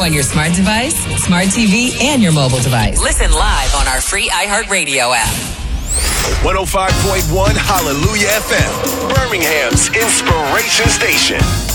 on your smart device, smart TV, and your mobile device. Listen live on our free iHeartRadio app. 105.1 Hallelujah FM, Birmingham's inspiration station.